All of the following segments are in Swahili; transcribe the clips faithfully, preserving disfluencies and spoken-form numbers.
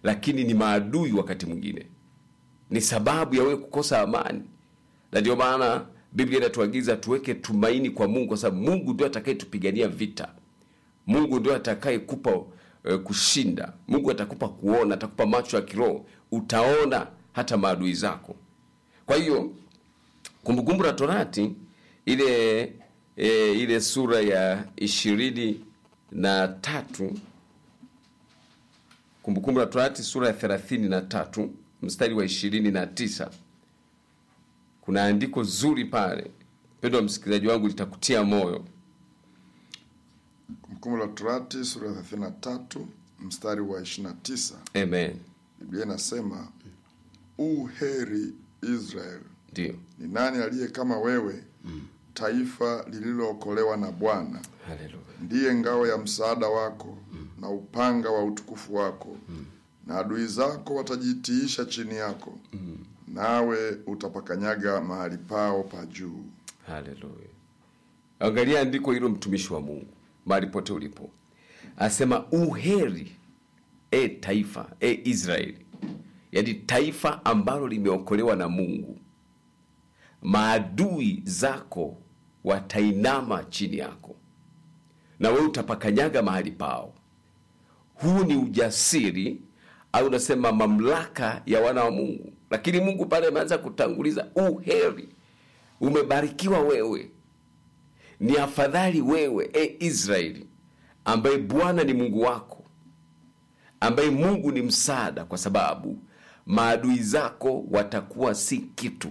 lakini ni maadui wakati mwingine. Ni sababu ya wewe kukosa amani. Na ndio maana Biblia inatuagiza tuweke tumaini kwa Mungu, kwa sababu Mungu ndiye atakayetupigania vita. Mungu ndiye atakayekupa uh, kushinda. Mungu atakupa kuona, atakupa macho ya kiroho, utaona hata maadui zako. Kwa hiyo Kumbukumbu la Torati ile e, ile sura ya ishirini na tatu, Kumbukumbu la Torati sura ya thelathini na tatu mstari wa ishirini na tisa, kuna andiko zuri pale. Mpendwa msikilizaji wangu, litakutia moyo. Kumbukumbu la Torati sura ya thelathini na tatu mstari wa ishirini na tisa. Amen. Biblia inasema, uheri Israel. Ndio. Ni nani aliye kama wewe, mm. taifa lililookolewa na Bwana. Haleluya. Ndiye ngao ya msaada wako, mm. na upanga wa utukufu wako, mm. na adui zako watajitiisha chini yako, mm. nawe utapakanyaga mahali pao pa juu. Haleluya. Angalia andiko hilo, mtumishi wa Mungu, mahali pote ulipo. Asema uheri e taifa, e Israeli. Yaani taifa ambalo limeokolewa na Mungu. Maadui zako watainama chini yako, na wewe utapakanyaga mahali pao. Huu ni ujasiri, au unasema mamlaka ya wana wa Mungu. Lakini Mungu pale ameanza kutanguliza uheri. Umebarikiwa wewe. Ni afadhali wewe e Israeli, ambaye Bwana ni Mungu wako, ambaye Mungu ni msaada, kwa sababu maadui zako watakuwa si kitu.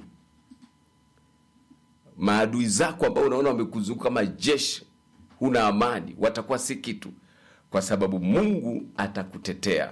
Maadui zako ambao unaona wamekuzunguka kama jeshi, huna amani, watakuwa si kitu, kwa sababu Mungu atakutetea.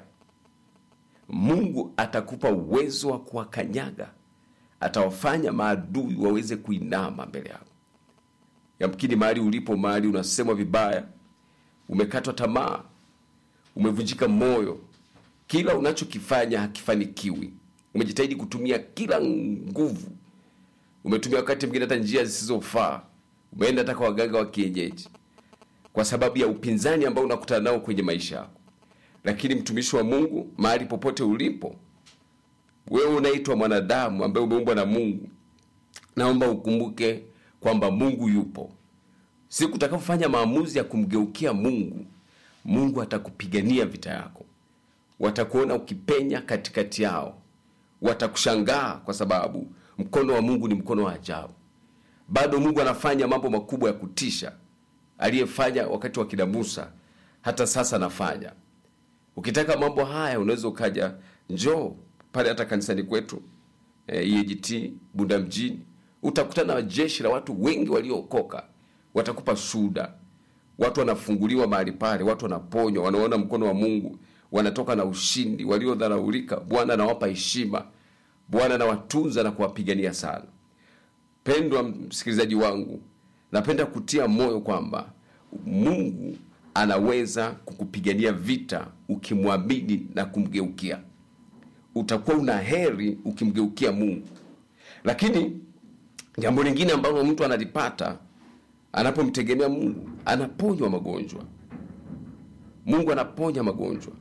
Mungu atakupa uwezo wa kuwakanyaga. Atawafanya maadui waweze kuinama mbele yako. Yamkini mahali ulipo, mahali unasemwa vibaya, umekatwa tamaa, umevunjika moyo, kila unachokifanya hakifanikiwi, umejitahidi kutumia kila nguvu, umetumia wakati mwingine hata njia zisizofaa, umeenda hata kwa waganga wa kienyeji, kwa sababu ya upinzani ambao unakutana nao kwenye maisha yako. Lakini mtumishi wa Mungu, mahali popote ulipo, wewe unaitwa mwanadamu ambaye umeumbwa na Mungu, naomba ukumbuke kwamba Mungu yupo. Siku utakapofanya maamuzi ya kumgeukia Mungu, Mungu atakupigania vita yako. Watakuona ukipenya katikati yao. Watakushangaa, kwa sababu mkono wa Mungu ni mkono wa ajabu. Bado Mungu anafanya mambo makubwa ya kutisha. Aliyefanya wakati wa kina Musa, hata sasa anafanya. Ukitaka mambo haya, unaweza ukaja, njoo pale hata kanisani kwetu e, E A G T Bunda mjini. Utakutana na jeshi la watu wengi waliookoka. Watakupa shuhuda. Watu wanafunguliwa mahali pale, watu wanaponywa, wanaona mkono wa Mungu, wanatoka na ushindi. Waliodharaulika, Bwana anawapa heshima. Bwana anawatunza na kuwapigania sana. Pendwa msikilizaji wangu, napenda kutia moyo kwamba Mungu anaweza kukupigania vita ukimwamini na kumgeukia. Utakuwa una heri ukimgeukia Mungu. Lakini jambo lingine ambalo mtu analipata anapomtegemea Mungu, anaponywa magonjwa. Mungu anaponya magonjwa.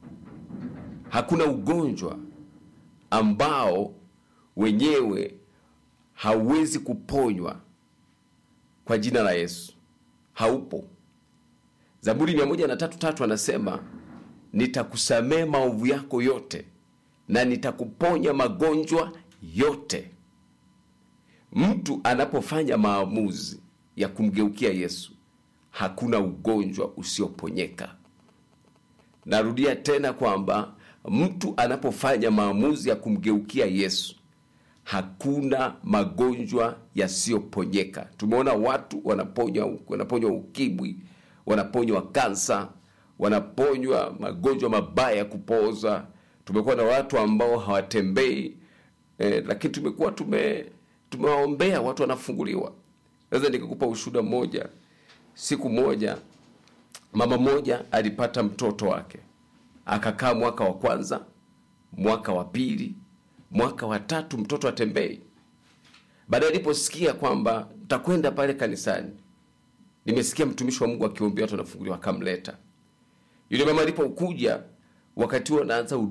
Hakuna ugonjwa ambao wenyewe hauwezi kuponywa kwa jina la Yesu. Haupo. Zaburi mia moja na tatu tatu anasema, nitakusamea maovu yako yote na nitakuponya magonjwa yote. Mtu anapofanya maamuzi ya kumgeukia Yesu, hakuna ugonjwa usioponyeka. Narudia tena kwamba mtu anapofanya maamuzi ya kumgeukia Yesu, hakuna magonjwa yasiyoponyeka. Tumeona watu wanaponywa, wanaponywa ukimwi, wanaponywa kansa, wanaponywa magonjwa mabaya ya kupooza. Tumekuwa na watu ambao hawatembei, eh, lakini tumekuwa tume tumewaombea watu wanafunguliwa. Sasa nikukupa ushuhuda mmoja. Siku moja mama moja alipata mtoto wake. Akakaa mwaka wa kwanza, mwaka wa pili, mwaka wa tatu mtoto atembei. Baadaye aliposikia kwamba nitakwenda pale kanisani, nimesikia mtumishi wa Mungu akiombea watu wanafunguliwa, akamleta. Yule mama alipokuja, wakati huo anaanza